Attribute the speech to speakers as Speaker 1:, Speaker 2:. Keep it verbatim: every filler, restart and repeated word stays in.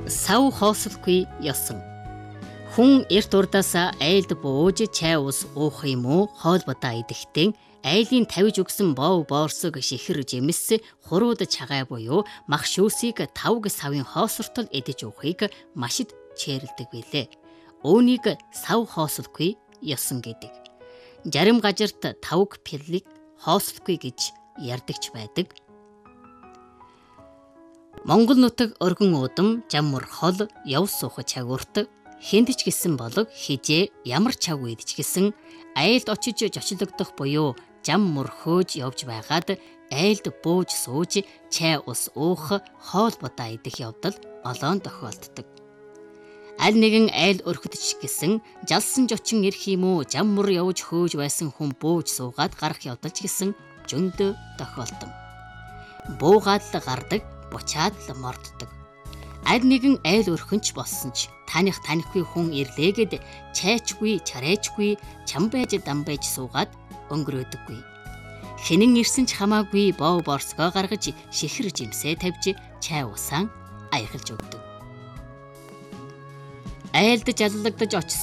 Speaker 1: Сав хоосолгүй ёсон. Хүн эрт урдаасаа айлд бууж чай ус уух юм уу хоолбодоо идэхдээ айлын тавьж өгсөн бов боорсог шихэр жимс хурууд чагаа буюу мах шүүсийг тавг савын хоосортол идэж уухыг машид чэрлдэг билээ. Үүнийг сав хоосолгүй ёсон гэдэг. Жарим газарт тавг пиллиг хоосолгүй гэж ярьдагч байдаг. Монгол нутаг өргөн удам жаммар хол яв суух чагуурт хэнд ч гэсэн болог хижээ ямар чаг үед ч гэсэн айлд очиж жочлогдох буюу жам мөрхөөж явж байгаад айлд бууж сууж чай ус уух хоол бодоо идэх явдал олоон тохиолддог. Аль нэгэн айл өрхөд ч гэсэн жалсан жочин ирэх юм уу жам мөр явж хөөж байсан хүн бууж суугаад гарах явдал ч гэсэн зөндөө тохиолдсон. Буугаад л гардаг, бучаад л морддог. Аль нэгэн айл өрхөнч болсон ч таних танихгүй хүн ирлээгэд чайчгүй, чарайчгүй, чам байж дам байж суугаад өнгөрөөдөггүй. Хинэн ирсэн ч хамаагүй бов борсгоо гаргаж шихэр жимсээ тавьж чай усаан аягалж өгдөг. Айлд жаллагдаж очсон